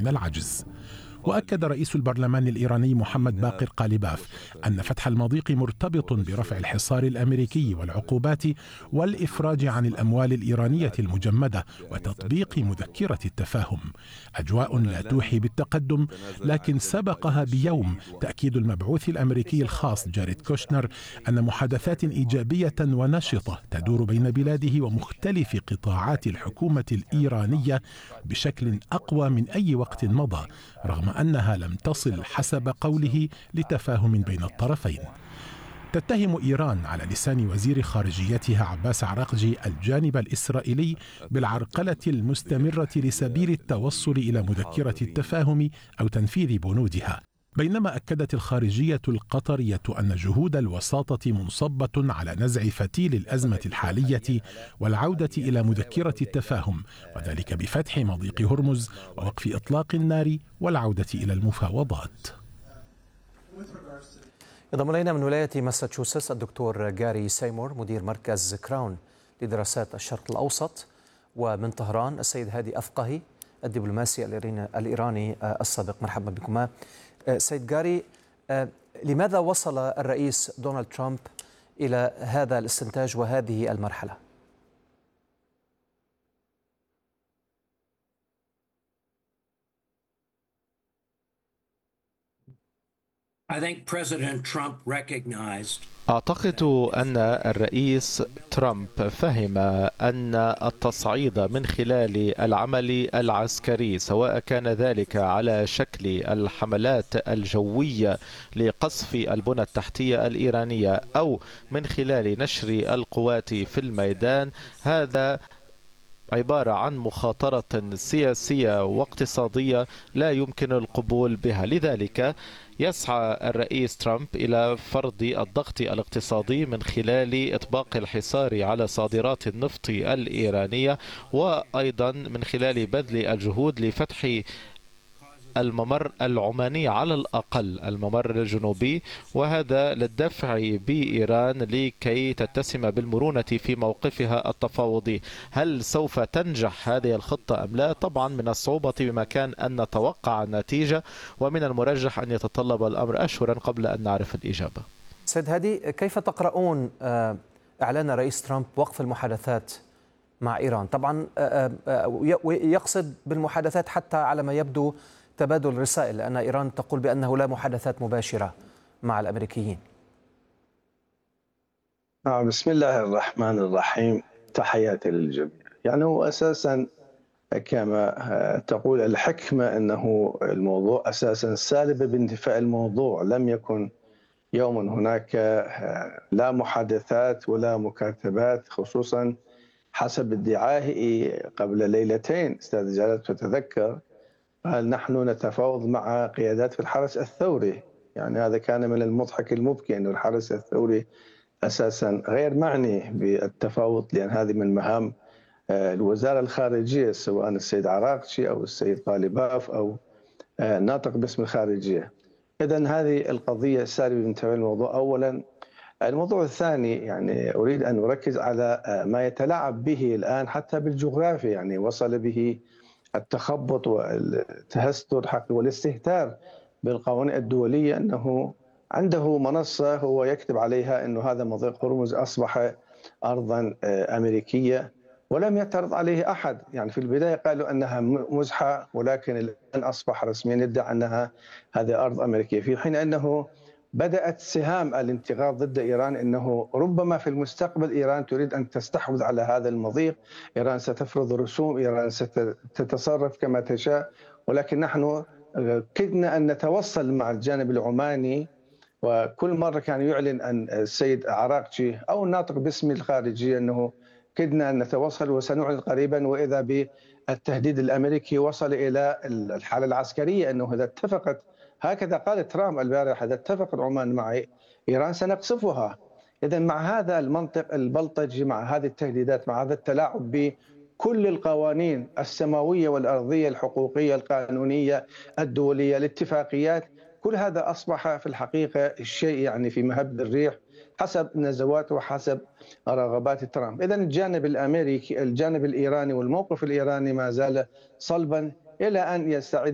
من العجز. وأكد رئيس البرلمان الإيراني محمد باقر قالباف أن فتح المضيق مرتبط برفع الحصار الأمريكي والعقوبات والإفراج عن الأموال الإيرانية المجمدة وتطبيق مذكرة التفاهم. أجواء لا توحي بالتقدم، لكن سبقها بيوم تأكيد المبعوث الأمريكي الخاص جاريد كوشنر أن محادثات إيجابية ونشطة تدور بين بلاده ومختلف قطاعات الحكومة الإيرانية بشكل أقوى من أي وقت مضى، رغم أنها لم تصل حسب قوله لتفاهم بين الطرفين. تتهم إيران على لسان وزير خارجيتها عباس عراقجي الجانب الإسرائيلي بالعرقلة المستمرة لسبيل التوصل إلى مذكرة التفاهم أو تنفيذ بنودها، بينما أكدت الخارجية القطرية أن جهود الوساطة منصبة على نزع فتيل الأزمة الحالية والعودة إلى مذكرة التفاهم، وذلك بفتح مضيق هرمز ووقف إطلاق النار والعودة إلى المفاوضات. ينضم إلينا من ولاية ماساتشوستس الدكتور جاري سيمور مدير مركز كراون لدراسات الشرق الأوسط، ومن طهران السيد هادي أفقهي الدبلوماسي الإيراني السابق. مرحبا بكما. سيد جاري، لماذا وصل الرئيس دونالد ترامب إلى هذا الاستنتاج وهذه المرحلة؟ أعتقد أن الرئيس ترامب فهم أن التصعيد من خلال العمل العسكري، سواء كان ذلك على شكل الحملات الجوية لقصف البنى التحتية الإيرانية أو من خلال نشر القوات في الميدان، هذا عبارة عن مخاطرة سياسية واقتصادية لا يمكن القبول بها. لذلك يسعى الرئيس ترامب إلى فرض الضغط الاقتصادي من خلال إطباق الحصار على صادرات النفط الإيرانية، وأيضا من خلال بذل الجهود لفتح الممر العماني، على الأقل الممر الجنوبي، وهذا للدفع بإيران لكي تتسم بالمرونة في موقفها التفاوضي. هل سوف تنجح هذه الخطة أم لا؟ طبعا من الصعوبة بمكان أن نتوقع النتيجة، ومن المرجح أن يتطلب الأمر أشهرا قبل أن نعرف الإجابة. سيد هادي، كيف تقرؤون إعلان رئيس ترامب وقف المحادثات مع إيران؟ طبعا يقصد بالمحادثات حتى على ما يبدو تبادل رسائل، لأن إيران تقول بأنه لا محادثات مباشرة مع الأمريكيين. بسم الله الرحمن الرحيم، تحياتي للجميع. يعني هو أساسا كما تقول الحكمة أنه الموضوع أساسا سالب بانتفاء الموضوع، لم يكن يوم هناك لا محادثات ولا مكاتبات، خصوصا حسب ادعائه قبل ليلتين أستاذ جلال تتذكر قال نحن نتفاوض مع قيادات في الحرس الثوري. يعني هذا كان من المضحك المبكي أن الحرس الثوري أساسا غير معني بالتفاوض، لأن هذه من مهام الوزارة الخارجية، سواء السيد عراقجي أو السيد قالباف أو ناطق باسم الخارجية. إذن هذه القضية سالبة من تبع الموضوع. أولا الموضوع الثاني، يعني أريد أن أركز على ما يتلاعب به الآن حتى بالجغرافيا، يعني وصل به التخبط والتهستر والاستهتار بالقوانين الدولية، أنه عنده منصة هو يكتب عليها أنه هذا مضيق هرمز أصبح أرضا أمريكية ولم يعترض عليه أحد. يعني في البداية قالوا أنها مزحة، ولكن الآن أصبح رسميا يدعي أنها هذه أرض أمريكية، في حين أنه بدأت سهام الانتقاد ضد إيران أنه ربما في المستقبل إيران تريد أن تستحوذ على هذا المضيق، إيران ستفرض رسوم، إيران ستتصرف كما تشاء. ولكن نحن كدنا أن نتوصل مع الجانب العماني، وكل مرة كان يعلن أن السيد عراقجي أو الناطق باسم الخارجية أنه كدنا أن نتوصل وسنعلن قريبا، وإذا بالتهديد الأمريكي وصل إلى الحالة العسكرية، أنه إذا اتفقت، هكذا قال ترامب البارحة، إذا اتفقت عمان مع إيران سنقصفها. إذا مع هذا المنطق البلطجي، مع هذه التهديدات، مع هذا التلاعب بكل القوانين السماوية والأرضية الحقوقية القانونية الدولية الاتفاقيات، كل هذا أصبح في الحقيقة الشيء يعني في مهب الريح حسب نزوات وحسب رغبات ترامب. إذن الجانب الأمريكي، الجانب الإيراني والموقف الإيراني ما زال صلبا إلى أن يستعد